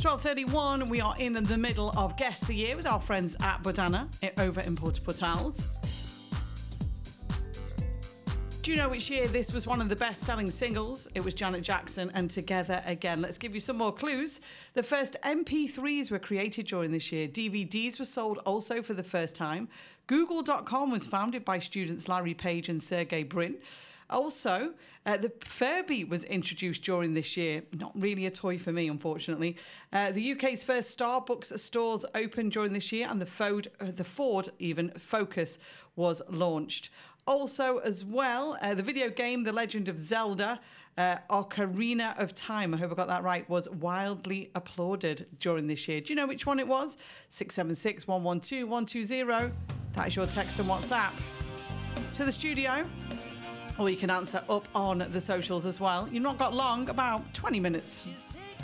12:31. We are in the middle of Guess the Year with our friends at Bodana over in Porta Portals. Do you know which year this was one of the best-selling singles? It was Janet Jackson and Together Again. Let's give you some more clues. The first MP3s were created during this year. DVDs were sold also for the first time. Google.com was founded by students Larry Page and Sergey Brin. Also, the Furby was introduced during this year. Not really a toy for me, unfortunately. The UK's first Starbucks stores opened during this year, and the Ford Focus was launched. Also, as well, the video game The Legend of Zelda, Ocarina of Time, I hope I got that right, was wildly applauded during this year. Do you know which one it was? 676 112 120. That is your text and WhatsApp to the studio. Or you can answer up on the socials as well. You've not got long, about 20 minutes.